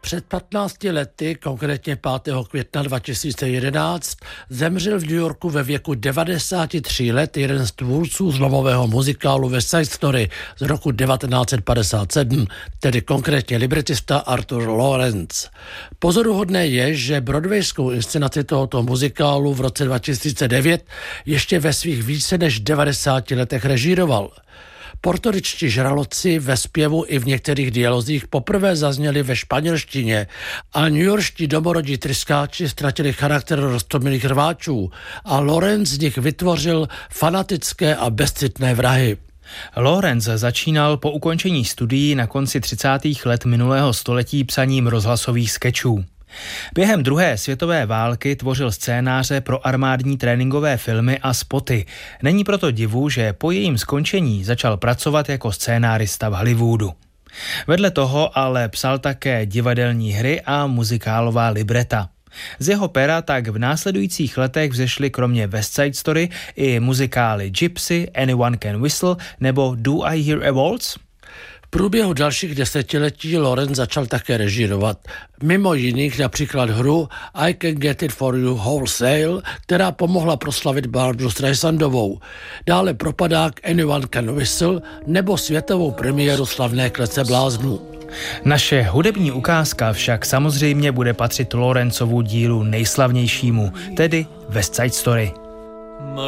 Před 15 lety, konkrétně 5. května 2011, zemřel v New Yorku ve věku 93 let jeden z tvůrců zlomového muzikálu West Side Story z roku 1957, tedy konkrétně libretista Arthur Lawrence. Pozoruhodné je, že broadwayskou inscenaci tohoto muzikálu v roce 2009 ještě ve svých více než 90 letech režíroval. Portoričtí žraloci ve zpěvu i v některých dialozích poprvé zazněli ve španělštině a newyorští domorodí tryskáči ztratili charakter roztomilých rváčů a Lawrence z nich vytvořil fanatické a bezcitné vrahy. Lawrence začínal po ukončení studií na konci 30. let minulého století psaním rozhlasových skečů. Během druhé světové války tvořil scénáře pro armádní tréninkové filmy a spoty. Není proto divu, že po jejím skončení začal pracovat jako scénárista v Hollywoodu. Vedle toho ale psal také divadelní hry a muzikálová libreta. Z jeho pera tak v následujících letech vzešly kromě West Side Story i muzikály Gypsy, Anyone Can Whistle nebo Do I Hear a Waltz? V průběhu dalších desetiletí Lawrence začal také režírovat. Mimo jiných například hru I Can Get It For You Wholesale, která pomohla proslavit Barbru Streisandovou. Dále propadák Anyone Can Whistle nebo světovou premiéru slavné Klece bláznů. Naše hudební ukázka však samozřejmě bude patřit Lawrencovu dílu nejslavnějšímu, tedy West Side Story.